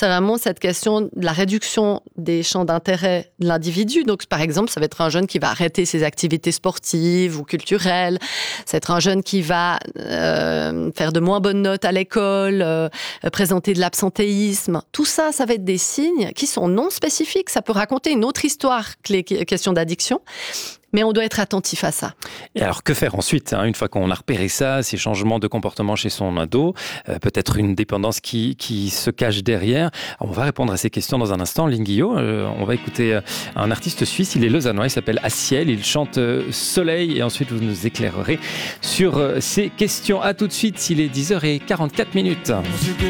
c'est vraiment cette question de la réduction des champs d'intérêt de l'individu. Donc, par exemple, ça va être un jeune qui va arrêter ses activités sportives ou culturelles. Ça va être un jeune qui va faire de moins bonnes notes à l'école, présenter de l'absentéisme. Tout ça, ça va être des signes qui sont non spécifiques. Ça peut raconter une autre histoire que les questions d'addiction. Mais on doit être attentif à ça. Et alors, que faire ensuite, une fois qu'on a repéré ça, ces changements de comportement chez son ado, peut-être une dépendance qui se cache derrière. Alors, on va répondre à ces questions dans un instant. Lynn Guillot, on va écouter un artiste suisse, il est lausannois, il s'appelle Aciel, il chante Soleil, et ensuite vous nous éclairerez sur ces questions. À tout de suite, il est 10h44.